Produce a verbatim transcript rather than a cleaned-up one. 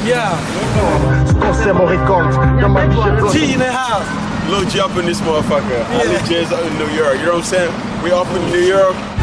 Yeah. T in the house. Lil G up in this motherfucker. Yeah. All these J's out in New York. You know what I'm saying? We up in New York.